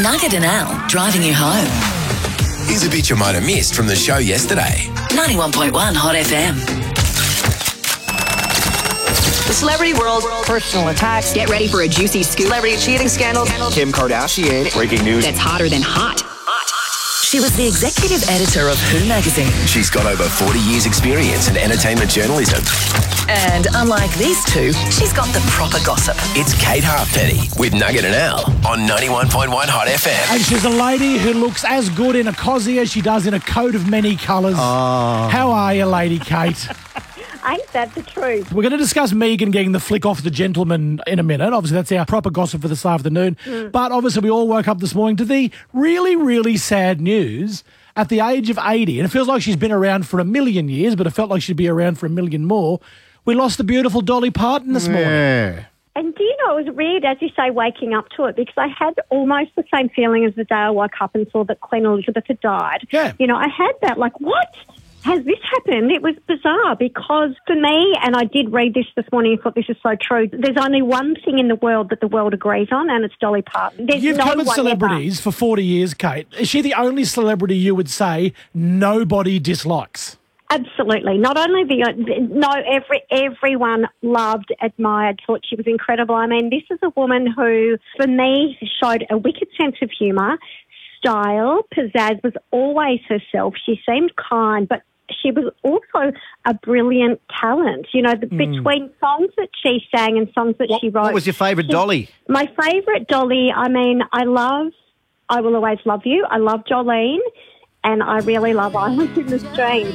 Nugget and Al driving you home. Here's a bit you might have missed from the show yesterday. 91.1 Hot FM. The celebrity world, personal attacks. Get ready for a juicy scoop. Celebrity cheating scandal. Kim Kardashian. Breaking news. That's hotter than hot. She was the executive editor of Who magazine. She's got over 40 years' experience in entertainment journalism. And unlike these two, she's got the proper gossip. It's Kate Halfpenny with Nugget and Al on 91.1 Hot FM. And she's a lady who looks as good in a cosy as she does in a coat of many colours. Oh. How are you, Lady Kate? Ain't that the truth? We're going to discuss Megan getting the flick off the gentleman in a minute. Obviously, that's our proper gossip for this afternoon. But obviously, we all woke up this morning to the really, really sad news. At the age of 80, and it feels like she's been around for a million years, but it felt like she'd be around for a million more, we lost the beautiful Dolly Parton this morning. And do you know, it was weird, as you say, waking up to it, because I had almost the same feeling as the day I woke up and saw that Queen Elizabeth had died. Yeah. You know, I had that, like, what? Has this happened? It was bizarre because for me, and I did read this morning and thought this is so true, there's only one thing in the world that the world agrees on, and it's Dolly Parton. You've covered celebrities for 40 years, Kate. Is she the only celebrity you would say nobody dislikes? Absolutely. Not only everyone loved, admired, thought she was incredible. I mean, this is a woman who, for me, showed a wicked sense of humour, style, pizzazz, was always herself. She seemed kind, but she was also a brilliant talent. You know, between songs that she sang and songs that she wrote. What was your favourite Dolly? My favourite Dolly, I mean, I Will Always Love You. I love Jolene. And I really love Islands in the Stream.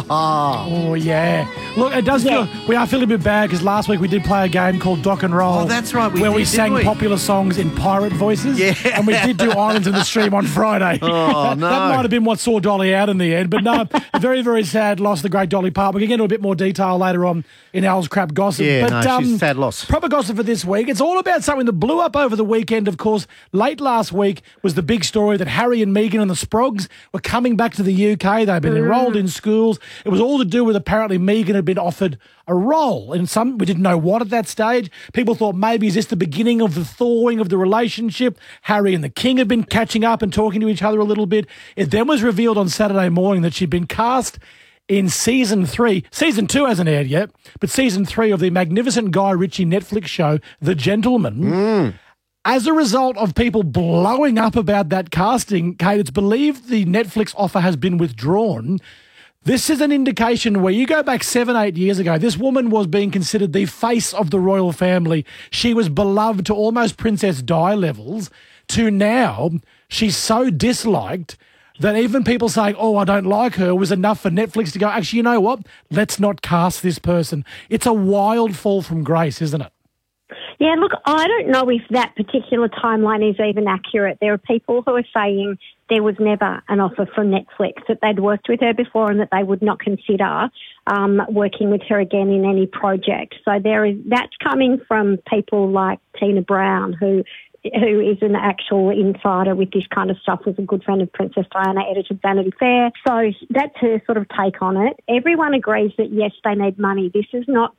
Oh, yeah. Look, it does feel... We are feeling a bit bad because last week we did play a game called Dock and Roll. Oh, that's right. We sang popular songs in pirate voices. Yeah. And we did do Islands in the Stream on Friday. Oh, no. That might have been what saw Dolly out in the end. But no, very, very sad loss, the great Dolly Parton. We can get into a bit more detail later on in Al's crap gossip. Yeah, but, she's a sad loss. Proper gossip for this week. It's all about something that blew up over the weekend, of course. Late last week was the big story that Harry and Meghan and the Sprogs were coming back to the UK. They've been enrolled in schools. It was all to do with apparently Meghan had been offered a role in some, we didn't know what at that stage. People thought maybe is this the beginning of the thawing of the relationship? Harry and the King had been catching up and talking to each other a little bit. It then was revealed on Saturday morning that she'd been cast in Season 3. Season 2 hasn't aired yet, but Season 3 of the magnificent Guy Ritchie Netflix show, The Gentleman. As a result of people blowing up about that casting, Kate, it's believed the Netflix offer has been withdrawn. This is an indication where you go back 7-8 years ago, this woman was being considered the face of the royal family. She was beloved to almost Princess Di levels, to now she's so disliked that even people saying, oh, I don't like her, was enough for Netflix to go, actually, you know what? Let's not cast this person. It's a wild fall from grace, isn't it? Yeah, look, I don't know if that particular timeline is even accurate. There are people who are saying there was never an offer from Netflix, that they'd worked with her before and that they would not consider working with her again in any project. So that's coming from people like Tina Brown, who is an actual insider with this kind of stuff, was a good friend of Princess Diana, edited Vanity Fair. So that's her sort of take on it. Everyone agrees that, yes, they need money. This is not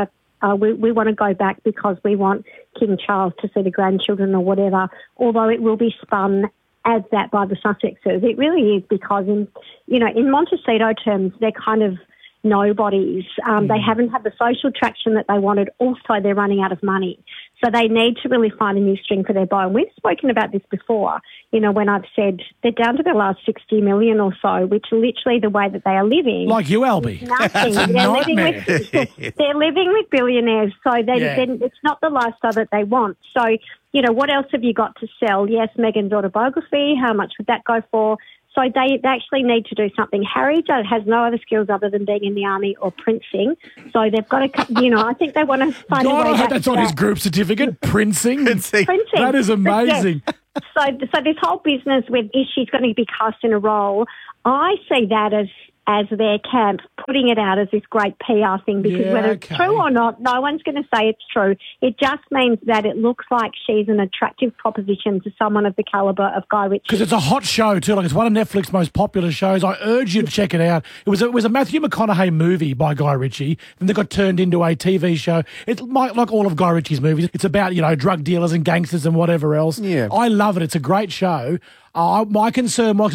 we want to go back because we want King Charles to see the grandchildren or whatever, although it will be spun as that by the Sussexes. It really is because, in Montecito terms, they're kind of nobodies. They haven't had the social traction that they wanted. Also, they're running out of money. So they need to really find a new string for their bow. And we've spoken about this before, when I've said they're down to their last 60 million or so, which literally the way that they are living. Like you, Albie. Nothing. They're living with billionaires. So it's not the lifestyle that they want. So, what else have you got to sell? Yes, Meghan's autobiography. How much would that go for? So they actually need to do something. Harry has no other skills other than being in the army or princing. So they've got to, I think they want to find a way I hope that's on his group certificate, princing. Princing. That is amazing. So this whole business with, is she's going to be cast in a role, I see that as as their camp, putting it out as this great PR thing, because whether it's true or not, no one's going to say it's true. It just means that it looks like she's an attractive proposition to someone of the calibre of Guy Ritchie. Because it's a hot show too, like it's one of Netflix's most popular shows. I urge you to check it out. It was a Matthew McConaughey movie by Guy Ritchie, and they got turned into a TV show. It's like all of Guy Ritchie's movies. It's about, drug dealers and gangsters and whatever else. Yeah. I love it. It's a great show. My concern was